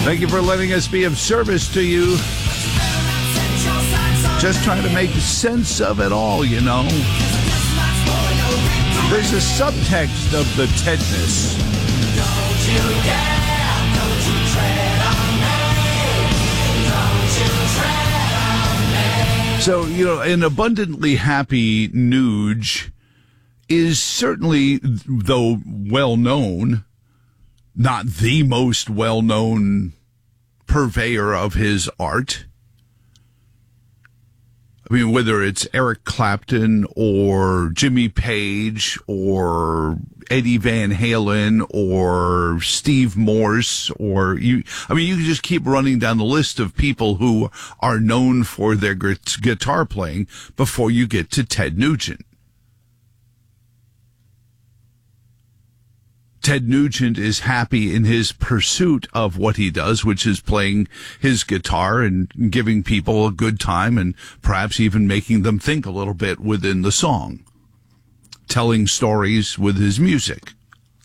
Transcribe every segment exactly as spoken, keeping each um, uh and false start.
Thank you for letting us be of service to you. Just trying to make sense of it all, you know. There's a subtext of the Tedness. Don't you dare, don't you tread on me. Don't you tread on me. So, you know, an abundantly happy Nuge is certainly, though well-known, not the most well-known purveyor of his art. I mean, whether it's Eric Clapton or Jimmy Page or Eddie Van Halen or Steve Morse or you, I mean, you can just keep running down the list of people who are known for their guitar playing before you get to Ted Nugent. Ted Nugent is happy in his pursuit of what he does, which is playing his guitar and giving people a good time and perhaps even making them think a little bit within the song, telling stories with his music.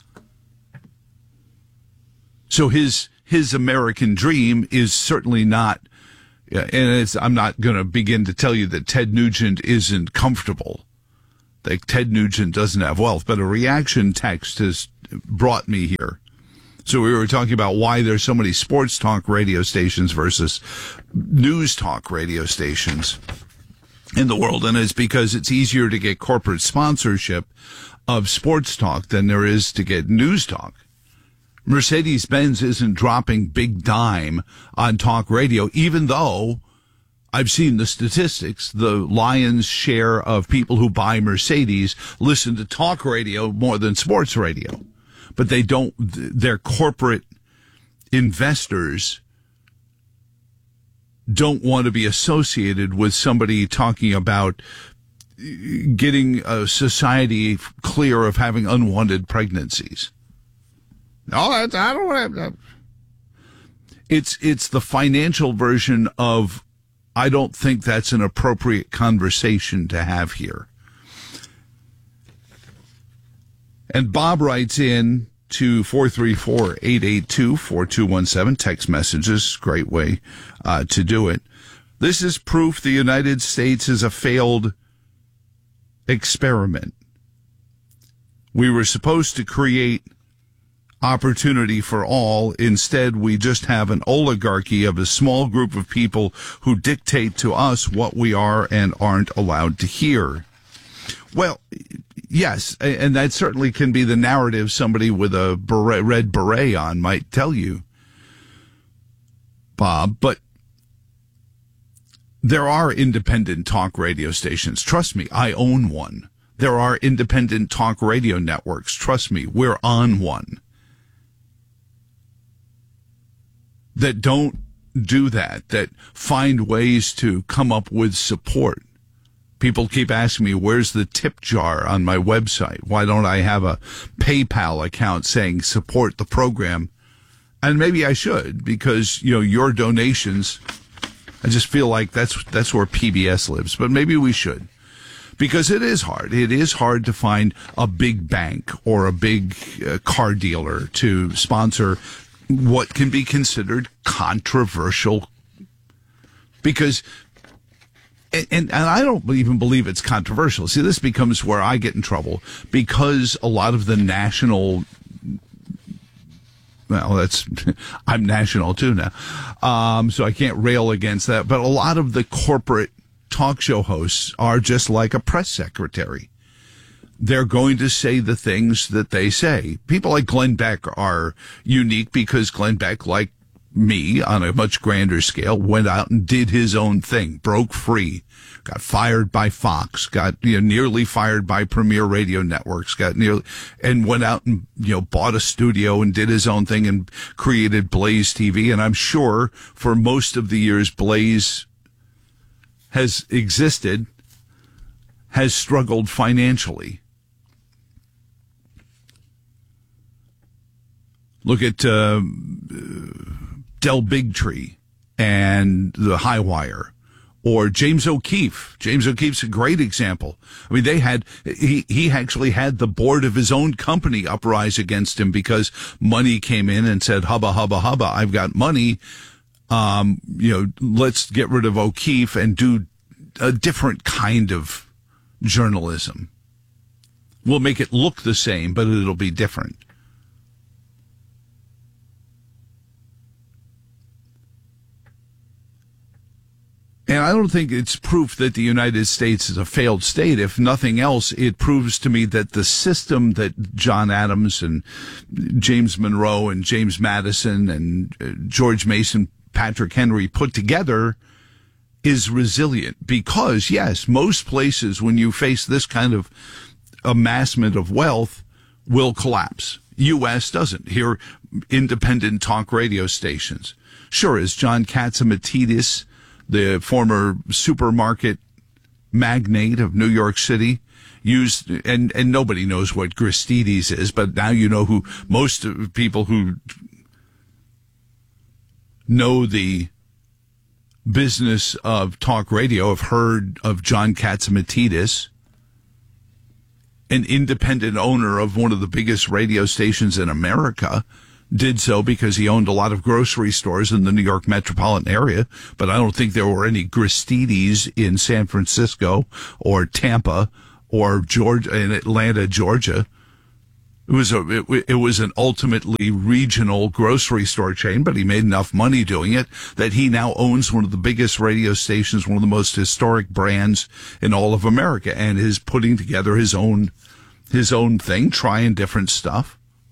So his his American dream is certainly not, and it's, I'm not going to begin to tell you that Ted Nugent isn't comfortable, that Ted Nugent doesn't have wealth, but a reaction text has brought me here. So we were talking about why there's so many sports talk radio stations versus news talk radio stations in the world. And it's because it's easier to get corporate sponsorship of sports talk than there is to get news talk. Mercedes-Benz isn't dropping big dime on talk radio, even though I've seen the statistics. The lion's share of people who buy Mercedes listen to talk radio more than sports radio. But they don't, their corporate investors don't want to be associated with somebody talking about getting a society clear of having unwanted pregnancies. No, I don't want to. It's, it's the financial version of, I don't think that's an appropriate conversation to have here. And Bob writes in to four three four, eight eight two, four two one seven. Text messages, great way uh, to do it. This is proof the United States is a failed experiment. We were supposed to create opportunity for all. Instead, we just have an oligarchy of a small group of people who dictate to us what we are and aren't allowed to hear. Well, yes, and that certainly can be the narrative somebody with a beret, red beret on might tell you, Bob, but there are independent talk radio stations. Trust me, I own one. There are independent talk radio networks. Trust me, we're on one. That don't do that, that find ways to come up with support. People keep asking me, where's the tip jar on my website? Why don't I have a PayPal account saying support the program? And maybe I should, because, you know, your donations, I just feel like that's that's where P B S lives. But maybe we should, because it is hard. It is hard to find a big bank or a big uh, car dealer to sponsor what can be considered controversial, because And, and, and I don't even believe it's controversial. See, this becomes where I get in trouble, because a lot of the national, well, that's, I'm national too now, um, so I can't rail against that. But a lot of the corporate talk show hosts are just like a press secretary. They're going to say the things that they say. People like Glenn Beck are unique because Glenn Beck, like me, on a much grander scale, went out and did his own thing, broke free, got fired by Fox, got, you know, nearly fired by Premier Radio Networks, got nearly, and went out and, you know, bought a studio and did his own thing and created Blaze T V. And I'm sure for most of the years Blaze has existed, has struggled financially. Look at uh, Del Bigtree and the High Wire, Or James O'Keefe. James O'Keefe's a great example. I mean, they had, he, he actually had the board of his own company uprise against him because money came in and said, hubba, hubba, hubba, I've got money. Um, you know, let's get rid of O'Keefe and do a different kind of journalism. We'll make it look the same, but it'll be different. And I don't think it's proof that the United States is a failed state. If nothing else, it proves to me that the system that John Adams and James Monroe and James Madison and George Mason, Patrick Henry put together is resilient. Because, yes, most places, when you face this kind of amassment of wealth, will collapse. U S doesn't. Here, independent talk radio stations. Sure, as John Catsimatidis, the former supermarket magnate of New York City, used, and, and nobody knows what Gristedes is, but now you know who most of people who know the business of talk radio have heard of John Catsimatidis, an independent owner of one of the biggest radio stations in America. Did so because he owned a lot of grocery stores in the New York metropolitan area, but I don't think there were any Gristedes in San Francisco or Tampa or Georgia, in Atlanta, Georgia. It was a, it, it was an ultimately regional grocery store chain, but he made enough money doing it that he now owns one of the biggest radio stations, one of the most historic brands in all of America, and is putting together his own, his own thing, trying different stuff.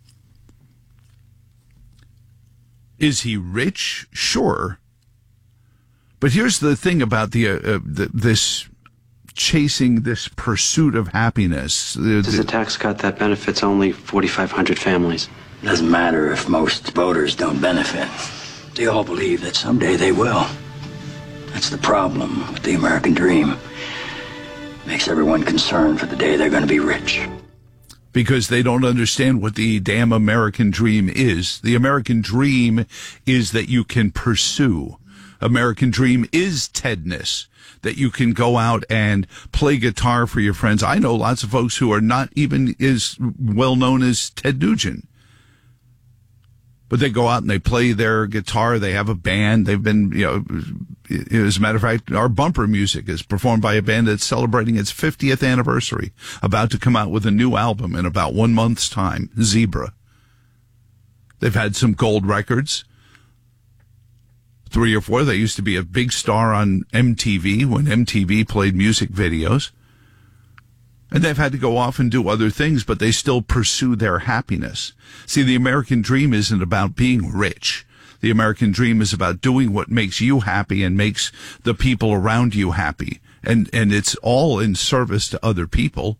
Is he rich? Sure. But here's the thing about the, uh, uh, the this chasing, this pursuit of happiness. This is a tax cut that benefits only forty-five hundred families. Doesn't matter if most voters don't benefit. They all believe that someday they will. That's the problem with the American dream. Makes everyone concerned for the day they're going to be rich. Because they don't understand what the damn American dream is. The American dream is that you can pursue. American dream is Tedness, that you can go out and play guitar for your friends. I know lots of folks who are not even as well known as Ted Nugent. But they go out and they play their guitar. They have a band. They've been, you know, as a matter of fact, our bumper music is performed by a band that's celebrating its fiftieth anniversary, about to come out with a new album in about one month's time, Zebra. They've had some gold records, three or four. They used to be a big star on M T V when M T V played music videos. And they've had to go off and do other things, but they still pursue their happiness. See, the American dream isn't about being rich. The American dream is about doing what makes you happy and makes the people around you happy. And, and it's all in service to other people.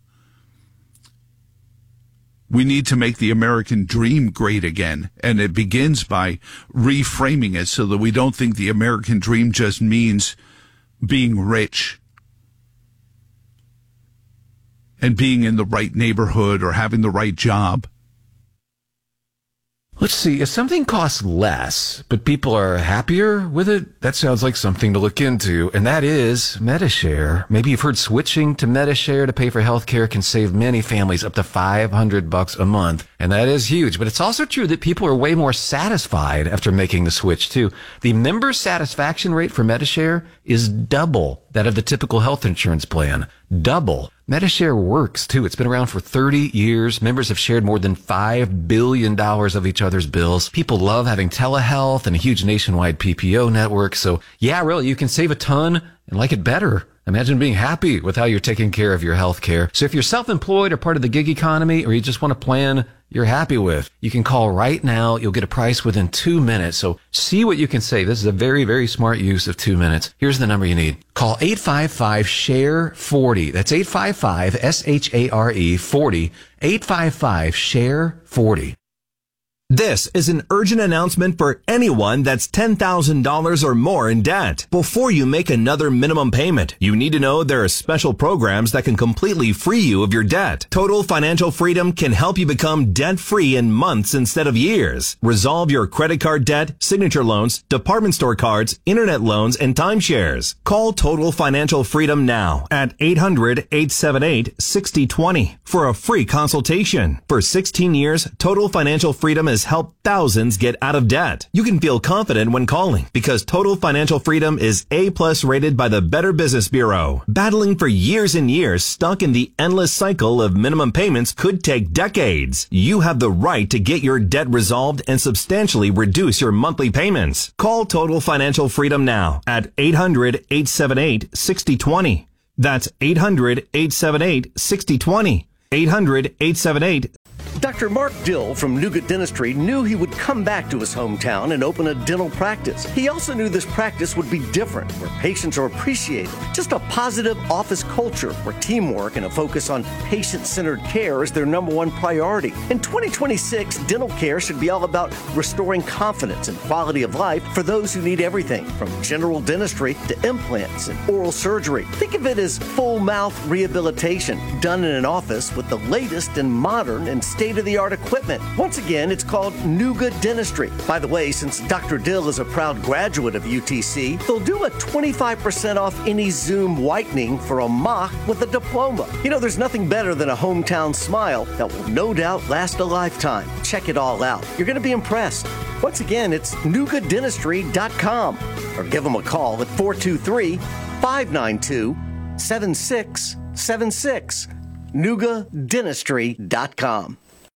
We need to make the American dream great again. And it begins by reframing it so that we don't think the American dream just means being rich and being in the right neighborhood or having the right job. Let's see, if something costs less, but people are happier with it, that sounds like something to look into, and that is Medi-Share. Maybe you've heard switching to Medi-Share to pay for healthcare can save many families up to five hundred bucks a month, and that is huge. But it's also true that people are way more satisfied after making the switch, too. The member satisfaction rate for Medi-Share is double that of the typical health insurance plan. Double. Medi-Share works, too. It's been around for thirty years. Members have shared more than five billion dollars of each other's bills. People love having telehealth and a huge nationwide P P O network. So, yeah, really, you can save a ton and like it better. Imagine being happy with how you're taking care of your health care. So if you're self-employed or part of the gig economy, or you just want a plan you're happy with, you can call right now. You'll get a price within two minutes. So see what you can save. This is a very, very smart use of two minutes. Here's the number you need. Call eight five five, S H A R E, forty. That's eight five five, S H A R E, forty. eight five five, S H A R E, forty. This is an urgent announcement for anyone that's ten thousand dollars or more in debt. Before you make another minimum payment, you need to know there are special programs that can completely free you of your debt. Total Financial Freedom can help you become debt-free in months instead of years. Resolve your credit card debt, signature loans, department store cards, internet loans, and timeshares. Call Total Financial Freedom now at eight hundred, eight seven eight, six zero two zero for a free consultation. For sixteen years, Total Financial Freedom is has helped thousands get out of debt. You can feel confident when calling because Total Financial Freedom is A plus rated by the Better Business Bureau. Battling for years and years stuck in the endless cycle of minimum payments could take decades. You have the right to get your debt resolved and substantially reduce your monthly payments. Call Total Financial Freedom now at eight hundred, eight seven eight, six zero two zero. That's eight hundred, eight seven eight, six zero two zero. eight hundred, eight seven eight. Doctor Mark Dill from Nuga Dentistry knew he would come back to his hometown and open a dental practice. He also knew this practice would be different, where patients are appreciated. Just a positive office culture where teamwork and a focus on patient-centered care is their number one priority. In twenty twenty-six, dental care should be all about restoring confidence and quality of life for those who need everything from general dentistry to implants and oral surgery. Think of it as full mouth rehabilitation done in an office with the latest and modern and state-of-the-art equipment. Once again, it's called Nuga Dentistry. By the way, since Doctor Dill is a proud graduate of U T C, they'll do a twenty-five percent off any Zoom whitening for a mock with a diploma. You know, there's nothing better than a hometown smile that will no doubt last a lifetime. Check it all out. You're going to be impressed. Once again, it's nuga dentistry dot com or give them a call at four two three, five nine two, seven six seven six. nuga dentistry dot com.